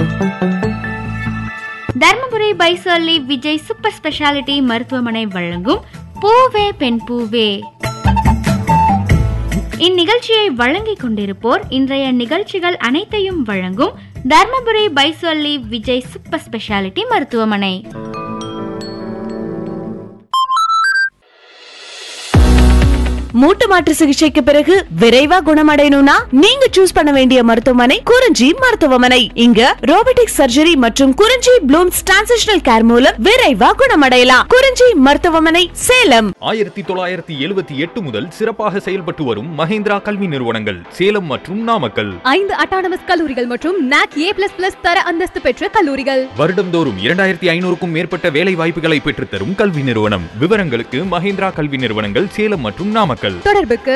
Dharmapuri பைசல்லி Vijay super speciality மருத்துவமனை வழங்கும் பூவே பெண் பூவே. இந்நிகழ்ச்சியை வழங்கிக் கொண்டிருப்போர் இன்றைய நிகழ்ச்சிகள் அனைத்தையும் வழங்கும் தர்மபுரி பைசல்லி விஜய் சூப்பர் ஸ்பெஷாலிட்டி மருத்துவமனை. மூட்டு மாற்று சிகிச்சைக்கு பிறகு விரைவா குணமடையணும்னா நீங்க சூஸ் பண்ண வேண்டிய மருத்துவமனை குறிஞ்சி மருத்துவமனை. இங்க ரோபோட்டிக் சர்ஜரி மற்றும் குறிஞ்சி ப்ளூம்ஸ் டிரான்சிஷனல் கேர் மூலம் விரைவா குணமடையலாம். குறிஞ்சி மருத்துவமனை, சேலம். 1978 முதல் சிறப்பாக செயல்பட்டு வரும் மஹேந்திரா கல்வி நிறுவனங்கள் சேலம் மற்றும் நாமக்கல். 5 அட்டானமஸ் கல்லூரிகள் மற்றும் NAC A++ தர அந்தஸ்து பெற்ற கல்லூரிகள். வருடம்தோறும் 2500க்கும் மேற்பட்ட வேலை வாய்ப்புகளை பெற்றுத்தரும் கல்வி நிறுவனம். விவரங்களுக்கு மஹேந்திரா கல்வி நிறுவனங்கள் சேலம் மற்றும் நாமக்கல். தொடர்புக்கு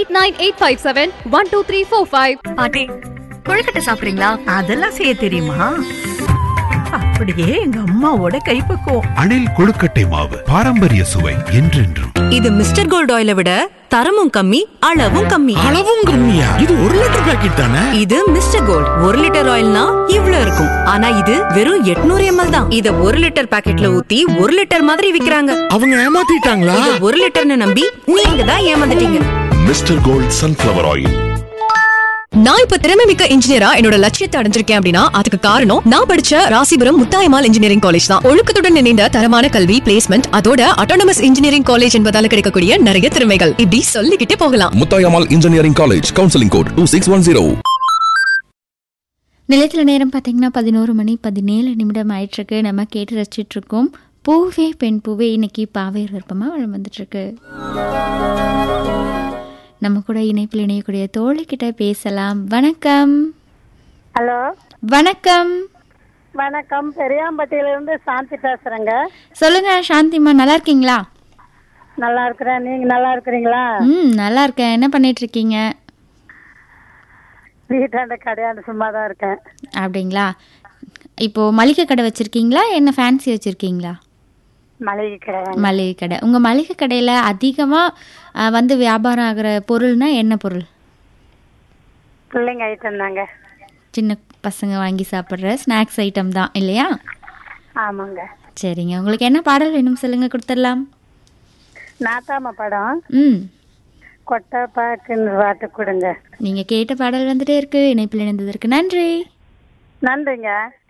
8985712345. பாட்டி, கொழுக்கட்டை சாப்பிடுறீங்களா? அதெல்லாம் செய்ய தெரியுமா? அப்படியே எங்க அம்மாவோட கைப்பக்குவம். அணில் கொழுக்கட்டை மாவு, பாரம்பரிய சுவை என்றென்றும். இது மிஸ்டர் கோல்ட் ஆயிலை விட தரமும் கம்மி, அளவும் கம்மி. அளவும் கம்மியா? இது 1 லிட்டர் பாக்கெட் தானே? இது மிஸ்டர் கோல்ட் 1 லிட்டர் ஆயில்னா இவ்ளோ இருக்கும். ஆனா இது வெறும் 800 ml தான். இத 1 லிட்டர் பாக்கெட்ல ஊத்தி 1 லிட்டர் மாதிரி விக்கிறாங்க. அவங்க ஏமாத்திட்டாங்களா? இது 1 லிட்டர்னு நம்பி நீங்க தான் ஏமாந்துட்டீங்க. Mister gold sunflower oil. நான் இப்ப திறமை மிக்க இன்ஜினியரா என்னோட லட்சியத்தை அடைஞ்சிருக்கேன் அப்படின்னா அதுக்கு காரணம் நான் படிச்ச ராசிபுரம் முத்தாயம்மாள் இன்ஜினியரிங் காலேஜ் தான். ஒழுக்கத்துடன் இணைந்த தரமான கல்வி, பிளேஸ்மெண்ட், அதோட அட்டானமஸ் இன்ஜினியரிங் காலேஜ் என்பதால கிடைக்கக்கூடிய நிறைய திறமைகள் இப்படி சொல்லிக்கிட்டே போகலாம். Muthayammal engineering college, counselling code 2610. நிலையத்தில் நேரம் பார்த்தீங்கன்னா 11:17 ஆயிட்டிருக்கு. நம்ம கேட்டு ரசிச்சுட்டு இருக்கோம் பூவே பெண் பூவே. இன்னைக்கு பாவேர் விருப்பமாக வளம் வந்துட்டுருக்கு. நம்ம கூட இணைப்பில் இணையக்கூடிய தோழிக்கிட்ட பேசலாம். வணக்கம். ஹலோ, வணக்கம். வணக்கம். பெரியாம்பட்டியிலிருந்து சாந்தி பேசுறேங்க. சொல்லுங்க சாந்திமா, நல்லா இருக்கீங்களா? நல்லா இருக்கிறேன். நீங்க நல்லா இருக்கிறீங்களா? நல்லா இருக்கேன். என்ன பண்ணிட்டு இருக்கீங்க? வீட்டாண்ட கடையாண்டு சும்மா தான் இருக்கேன். அப்படிங்களா? இப்போ மளிகை கடை வச்சிருக்கீங்களா, என்ன ஃபேன்சி வச்சிருக்கீங்களா? மளிகை கடை. மளிகை கடை. உங்க மளிகை கடையில அதிகமா வந்து வியாபாரம் ஆகிற பொருள்னா என்ன பொருள்? பிள்ளைங்க ஐட்டம் தாங்க. சின்ன பசங்க வாங்கி சாப்பிட்ற ஸ்நாக்ஸ் ஐட்டம் தான் இல்லையா? ஆமாங்க. சரிங்க, உங்களுக்கு என்ன பாடல் வேணும் சொல்லுங்க, கொடுத்துடலாம். நாத்தாம படம் கொட்டை பாக்குன்னு பாட்டு கொடுங்க. நீங்க கேட்ட பாடல் வந்துட்டே இருக்கு. இணைப்பில் இணைந்ததற்கு நன்றி. நன்றிங்க.